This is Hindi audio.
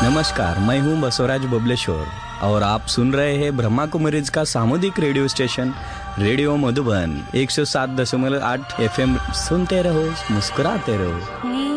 नमस्कार, मैं हूं बसवराज बबलेश्वर और आप सुन रहे हैं ब्रह्मा कुमारीज का सामुदायिक radio station radio Madhuban 107.8 FM। सुनते रहो, मुस्कुराते रहो।